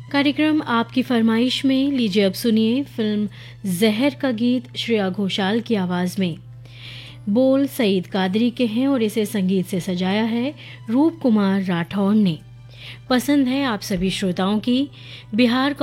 कार्यक्रम आपकी फरमाइश में लीजिए अब सुनिए फिल्म जहर का गीत श्रेया घोषाल की आवाज़ में। बोल सईद कादरी के हैं और इसे संगीत से सजाया है रूप कुमार राठौड़ ने। पसंद है आप सभी श्रोताओं की। बिहार